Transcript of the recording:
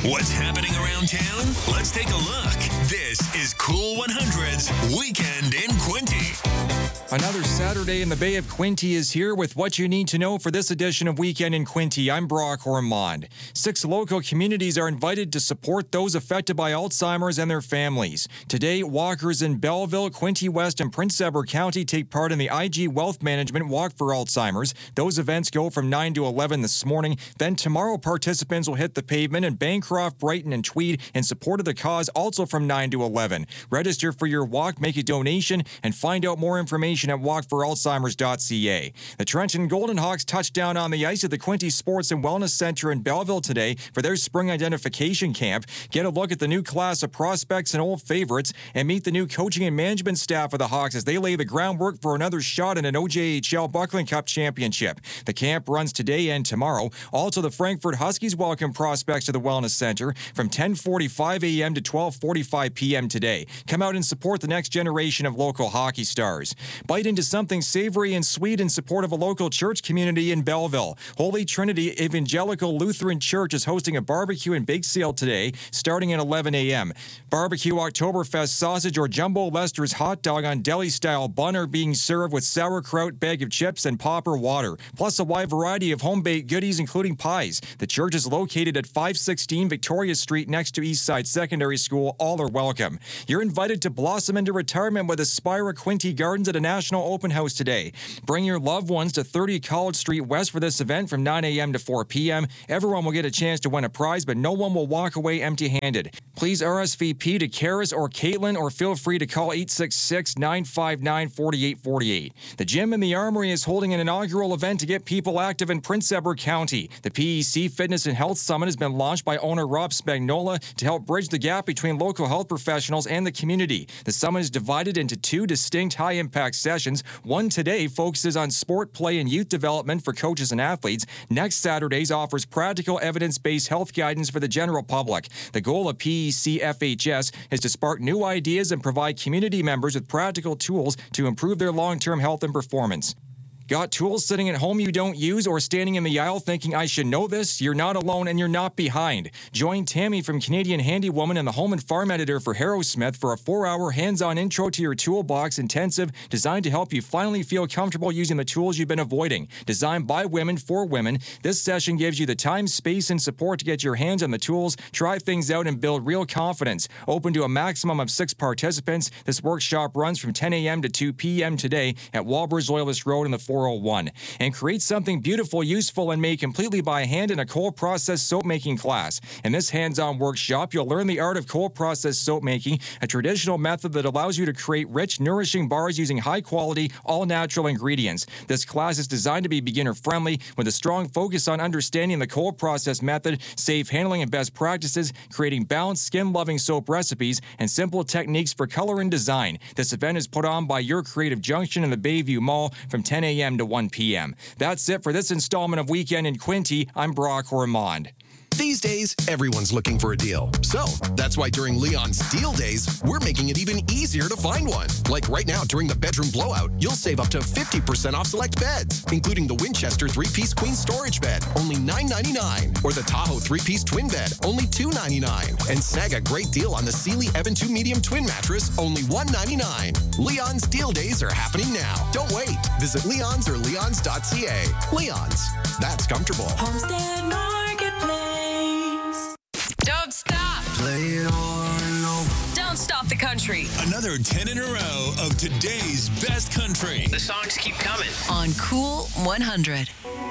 What's happening around town? Let's take a look. This is Cool 100's Weekend in Quinte. Another Saturday in the Bay of Quinte is here with what you need to know for this edition of Weekend in Quinte. I'm Brock Ormond. 6 local communities are invited to support those affected by Alzheimer's and their families. Today, walkers in Belleville, Quinte West, and Prince Edward County take part in the IG Wealth Management Walk for Alzheimer's. Those events go from 9 to 11 this morning. Then tomorrow, participants will hit the pavement in Bancroft, Brighton, and Tweed in support of the cause, also from 9 to 11. Register for your walk, make a donation, and find out more information at walkforalzheimers.ca. The Trenton Golden Hawks touched down on the ice at the Quinte Sports and Wellness Center in Belleville today for their spring identification camp. Get a look at the new class of prospects and old favorites, and meet the new coaching and management staff of the Hawks as they lay the groundwork for another shot at an OJHL Buckland Cup championship. The camp runs today and tomorrow. Also, the Frankfurt Huskies welcome prospects to the Wellness Center from 10:45 a.m. to 12:45 p.m. today. Come out and support the next generation of local hockey stars. Bite into something savory and sweet in support of a local church community in Belleville. Holy Trinity Evangelical Lutheran Church is hosting a barbecue and bake sale today, starting at 11 a.m. Barbecue Oktoberfest sausage or Jumbo Lester's hot dog on deli-style bun are being served with sauerkraut, bag of chips, and popper water, plus a wide variety of home-baked goodies, including pies. The church is located at 516 Victoria Street next to Eastside Secondary School. All are welcome. You're invited to blossom into retirement with Aspira Quinte Gardens at a national open house today. Bring your loved ones to 30 College Street West for this event from 9 a.m. to 4 p.m. Everyone will get a chance to win a prize, but no one will walk away empty-handed. Please RSVP to Karis or Caitlin, or feel free to call 866-959-4848. The Gym in the Armory is holding an inaugural event to get people active in Prince Edward County. The PEC Fitness and Health Summit has been launched by owner Rob Spagnola to help bridge the gap between local health professionals and the community. The summit is divided into 2 distinct high-impact sessions. One today focuses on sport, play, and youth development for coaches and athletes. Next Saturday's offers practical evidence-based health guidance for the general public. The goal of PEC FHS is to spark new ideas and provide community members with practical tools to improve their long-term health and performance. Got tools sitting at home you don't use, or standing in the aisle thinking, I should know this? You're not alone and you're not behind. Join Tammy from Canadian Handywoman and the Home and Farm Editor for Harrowsmith for a 4-hour hands-on intro to your toolbox intensive designed to help you finally feel comfortable using the tools you've been avoiding. Designed by women for women, this session gives you the time, space, and support to get your hands on the tools, try things out, and build real confidence. Open to a maximum of 6 participants. This workshop runs from 10 a.m. to 2 p.m. today at Walbers Loyalist Road in the 401. And create something beautiful, useful, and made completely by hand in a cold process soap making class. In this hands-on workshop, you'll learn the art of cold process soap making, a traditional method that allows you to create rich, nourishing bars using high-quality, all-natural ingredients. This class is designed to be beginner-friendly with a strong focus on understanding the cold process method, safe handling and best practices, creating balanced, skin-loving soap recipes, and simple techniques for color and design. This event is put on by Your Creative Junction in the Bayview Mall from 10 a.m. to 1 p.m. That's it for this installment of Weekend in Quinte. I'm Brock Ormond. These days, everyone's looking for a deal. So, that's why during Leon's Deal Days, we're making it even easier to find one. Like right now, during the bedroom blowout, you'll save up to 50% off select beds, including the Winchester 3-piece queen storage bed, only $9.99, or the Tahoe 3-piece twin bed, only $2.99. And snag a great deal on the Sealy Evan 2 Medium Twin Mattress, only $1.99. Leon's Deal Days are happening now. Don't wait. Visit Leon's or leons.ca. Leon's. That's comfortable. Homestead Marketplace. Don't stop. Play it all over. Don't stop the country. Another 10 in a row of today's best country. The songs keep coming. On Cool 100.